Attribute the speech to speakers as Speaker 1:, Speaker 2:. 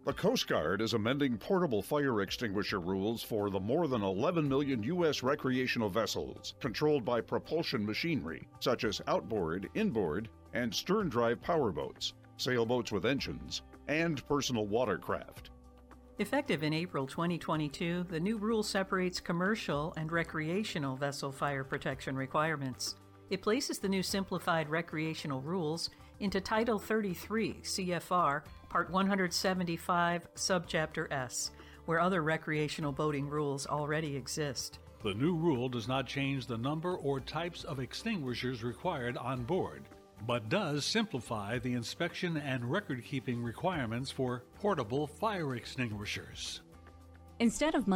Speaker 1: The Coast Guard is amending portable fire extinguisher rules for the more than 11 million U.S. recreational vessels controlled by propulsion machinery, such as outboard, inboard, and stern-drive powerboats, sailboats with engines, and personal watercraft.
Speaker 2: Effective in April 2022, the new rule separates commercial and recreational vessel fire protection requirements. It places the new simplified recreational rules into Title 33 CFR Part 175 Subchapter S, where other recreational boating rules already exist.
Speaker 3: The new rule does not change the number or types of extinguishers required on board, but does simplify the inspection and record-keeping requirements for portable fire extinguishers.
Speaker 4: Instead of